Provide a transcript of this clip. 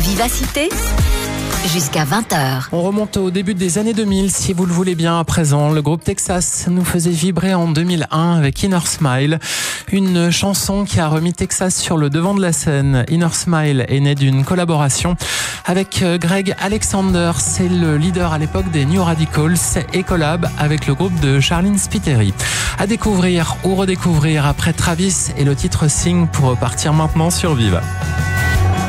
vivacité jusqu'à 20h. On remonte au début des années 2000, si vous le voulez bien à présent. Le groupe Texas nous faisait vibrer en 2001 avec Inner Smile, une chanson qui a remis Texas sur le devant de la scène. Inner Smile est né d'une collaboration avec Greg Alexander, c'est le leader à l'époque des New Radicals, et collab avec le groupe de Charlene Spiteri. À découvrir ou redécouvrir après Travis et le titre Sing pour repartir maintenant sur Viva.